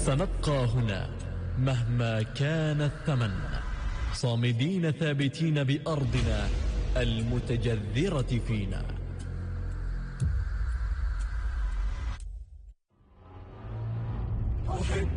سنبقى هنا مهما كان الثمن، صامدين ثابتين بأرضنا المتجذرة فينا.